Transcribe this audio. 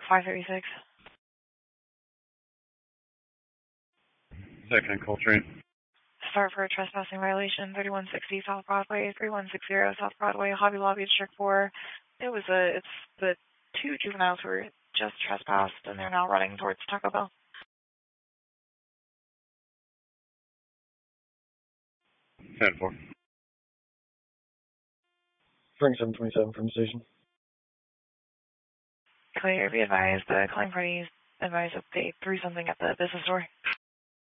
536. Second, Coltrane. Start for a trespassing violation, 3160 South Broadway, 3160 South Broadway, Hobby Lobby, District 4. It's the two juveniles who were just trespassed, and they're now running towards Taco Bell. 10-4. Frank 727 from the station. Clear, be advised, the claim parties advised that they threw something at the business store.